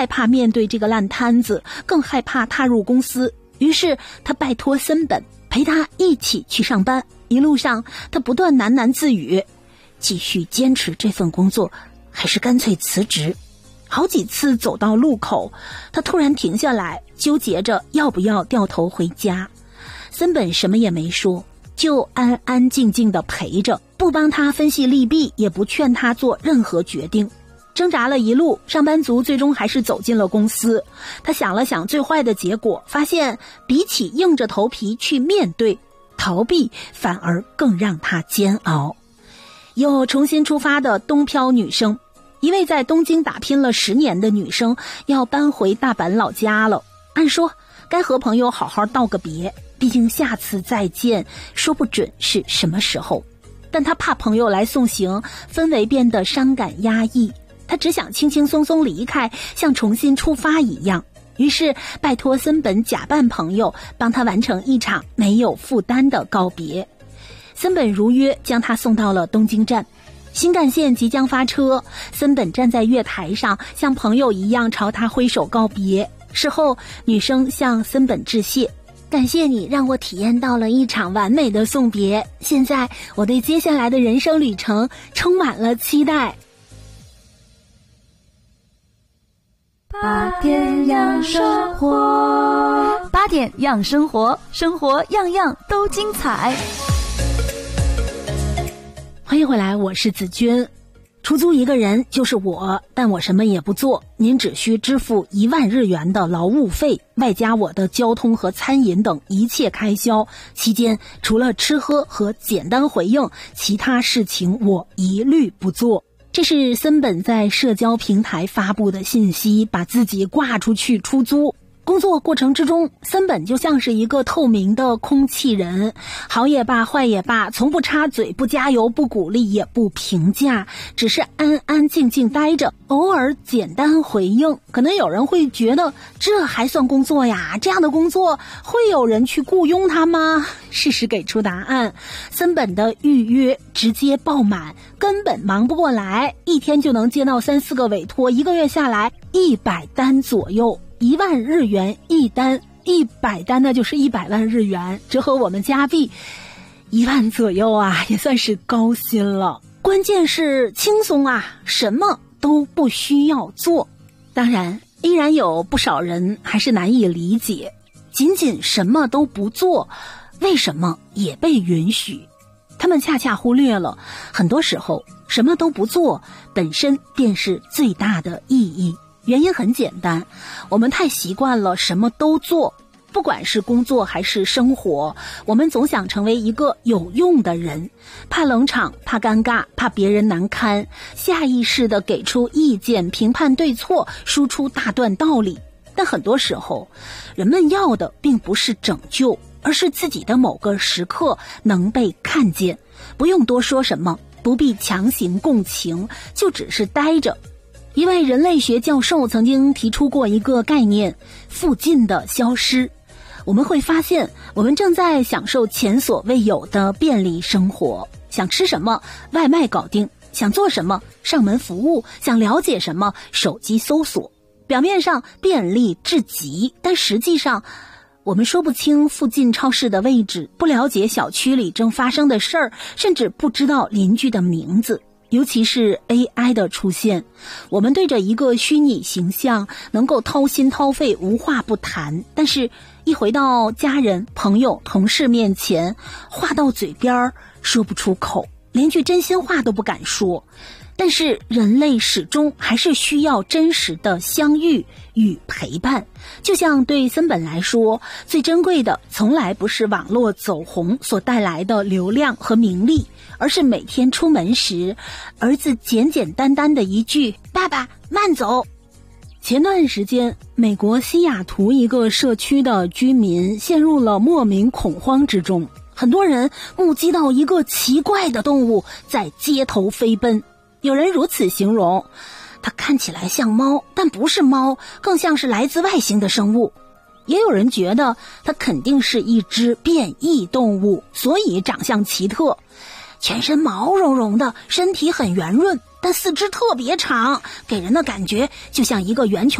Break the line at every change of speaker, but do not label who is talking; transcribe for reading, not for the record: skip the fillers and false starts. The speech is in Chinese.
害怕面对这个烂摊子，更害怕踏入公司。于是他拜托森本陪他一起去上班。一路上他不断喃喃自语，继续坚持这份工作，还是干脆辞职。好几次走到路口，他突然停下来，纠结着要不要掉头回家。森本什么也没说，就安安静静地陪着，不帮他分析利弊，也不劝他做任何决定。挣扎了一路，上班族最终还是走进了公司。他想了想最坏的结果，发现比起硬着头皮去面对，逃避反而更让他煎熬。又重新出发的东漂女生，一位在东京打拼了10年的女生要搬回大阪老家了。按说该和朋友好好道个别，毕竟下次再见说不准是什么时候。但她怕朋友来送行，氛围变得伤感压抑，她只想轻轻松松离开，像重新出发一样。于是拜托森本假扮朋友，帮他完成一场没有负担的告别。森本如约将他送到了东京站。新干线即将发车，森本站在月台上，像朋友一样朝他挥手告别。事后女生向森本致谢，感谢你让我体验到了一场完美的送别，现在我对接下来的人生旅程充满了期待。
8点养生活，8点养生活，生活样样都精彩。
欢迎回来，我是子君。出租一个人就是我，但我什么也不做，您只需支付1万日元的劳务费，外加我的交通和餐饮等一切开销，期间除了吃喝和简单回应，其他事情我一律不做。这是森本在社交平台发布的信息，把自己挂出去出租。工作过程之中，森本就像是一个透明的空气人，好也罢坏也罢，从不插嘴，不加油，不鼓励，也不评价，只是安安静静待着，偶尔简单回应。可能有人会觉得这还算工作呀？这样的工作会有人去雇佣他吗？事实给出答案，森本的预约直接爆满，根本忙不过来，一天就能接到3-4个委托，1个月下来100单左右，1万日元一单，100单那就是100万日元，折合我们加币1万左右啊，也算是高薪了。关键是轻松啊，什么都不需要做。当然，依然有不少人还是难以理解，仅仅什么都不做，为什么也被允许？他们恰恰忽略了，很多时候什么都不做本身便是最大的意义。原因很简单，我们太习惯了什么都做，不管是工作还是生活，我们总想成为一个有用的人，怕冷场，怕尴尬，怕别人难堪，下意识地给出意见，评判对错，输出大段道理。但很多时候，人们要的并不是拯救，而是自己的某个时刻能被看见，不用多说什么，不必强行共情，就只是待着。一位人类学教授曾经提出过一个概念，附近的消失。我们会发现，我们正在享受前所未有的便利生活，想吃什么外卖搞定，想做什么上门服务，想了解什么手机搜索。表面上便利至极，但实际上我们说不清附近超市的位置，不了解小区里正发生的事儿，甚至不知道邻居的名字。尤其是 AI 的出现，我们对着一个虚拟形象能够掏心掏肺，无话不谈，但是一回到家人、朋友、同事面前，话到嘴边说不出口，连句真心话都不敢说。但是人类始终还是需要真实的相遇与陪伴。就像对森本来说，最珍贵的从来不是网络走红所带来的流量和名利，而是每天出门时，儿子简简单单的一句“爸爸慢走”。前段时间，美国西雅图一个社区的居民陷入了莫名恐慌之中，很多人目击到一个奇怪的动物在街头飞奔。有人如此形容，它看起来像猫，但不是猫，更像是来自外星的生物。也有人觉得它肯定是一只变异动物，所以长相奇特，全身毛茸茸的，身体很圆润，但四肢特别长，给人的感觉就像一个圆球